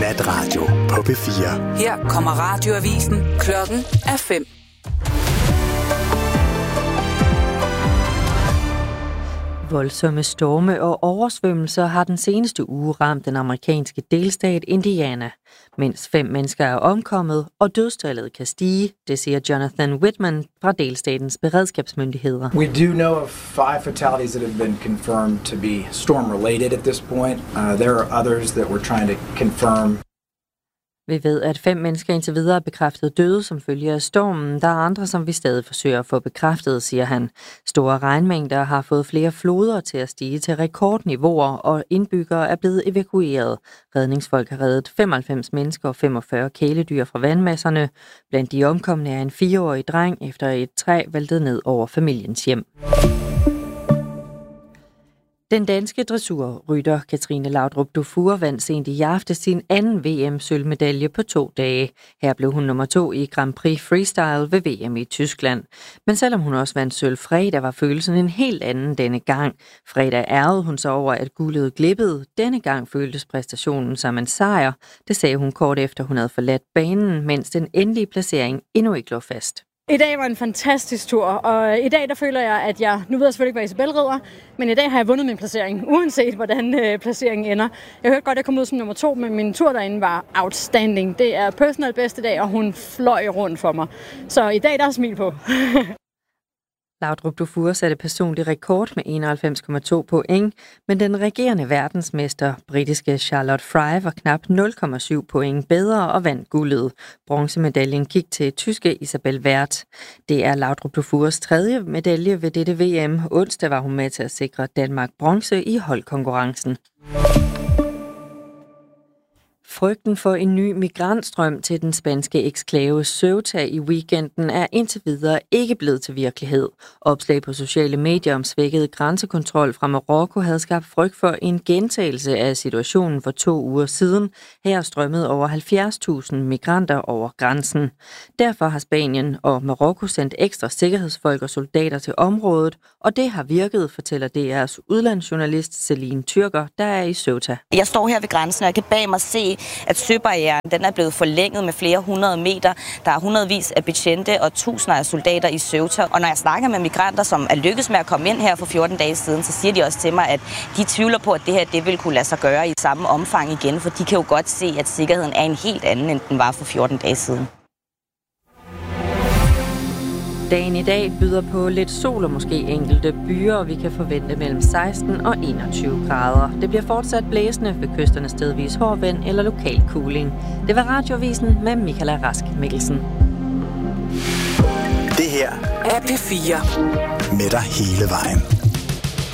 Natradio på P4. Her kommer radioavisen. Klokken er 5. Voldsomme storme og oversvømmelser har den seneste uge ramt den amerikanske delstat Indiana. Mindst 5 mennesker er omkommet, og dødstallet kan stige, det siger Jonathan Whitman fra delstatens beredskabsmyndigheder. We do know of 5 fatalities that have been confirmed to be storm-related at this point. There are others that we're trying to confirm. Vi ved, at 5 mennesker indtil videre er bekræftet døde som følge af stormen. Der er andre, som vi stadig forsøger at få bekræftet, siger han. Store regnmængder har fået flere floder til at stige til rekordniveauer, og indbyggere er blevet evakueret. Redningsfolk har reddet 95 mennesker og 45 kæledyr fra vandmasserne. Blandt de omkomne er en 4-årig dreng, efter et træ væltede ned over familiens hjem. Den danske dressurrytter Katrine Laudrup Dufour vandt sent i aftes sin anden VM-sølvmedalje på 2 dage. Her blev hun nummer 2 i Grand Prix Freestyle ved VM i Tyskland. Men selvom hun også vandt sølv fredag, var følelsen en helt anden denne gang. Fredag ærgede hun sig over, at guldet glippede. Denne gang føltes præstationen som en sejr. Det sagde hun kort efter, hun havde forladt banen, mens den endelige placering endnu ikke lå fast. I dag var en fantastisk tur, og i dag der føler jeg, at nu ved jeg selvfølgelig ikke, hvad Isabel rider, men i dag har jeg vundet min placering, uanset hvordan placeringen ender. Jeg hørte godt, at jeg kom ud som nummer 2, men min tur derinde var outstanding. Det er personal bedste dag, og hun fløj rundt for mig. Så i dag der er smil på. Laudrup Dufour satte personlig rekord med 91,2 point, men den regerende verdensmester, britiske Charlotte Fry, var knap 0,7 point bedre og vandt guldet. Bronzemedaljen gik til tyske Isabel Werth. Det er Laudrup Dufours 3. medalje ved dette VM. Onsdag var hun med til at sikre Danmark bronze i holdkonkurrencen. Frygten for en ny migrantstrøm til den spanske eksklave Ceuta i weekenden er indtil videre ikke blevet til virkelighed. Opslag på sociale medier om svækket grænsekontrol fra Marokko havde skabt frygt for en gentagelse af situationen for 2 uger siden. Her strømmede over 70.000 migranter over grænsen. Derfor har Spanien og Marokko sendt ekstra sikkerhedsfolk og soldater til området, og det har virket, fortæller DR's udlandsjournalist Celine Tyrker, der er i Ceuta. Jeg står her ved grænsen, og jeg kan bag mig se, at søbarrieren den er blevet forlænget med flere 100 meter. Der er hundredvis af betjente og tusinder af soldater i Ceuta. Og når jeg snakker med migranter, som er lykkedes med at komme ind her for 14 dage siden, så siger de også til mig, at de tvivler på, at det her det vil kunne lade sig gøre i samme omfang igen, for de kan jo godt se, at sikkerheden er en helt anden, end den var for 14 dage siden. Dagen i dag byder på lidt sol og måske enkelte byer, og vi kan forvente mellem 16 og 21 grader. Det bliver fortsat blæsende ved kysterne stedvis hård vind eller lokal kuling. Det var Radioavisen med Michaela Rask Mikkelsen. Det her er P4. Med dig hele vejen.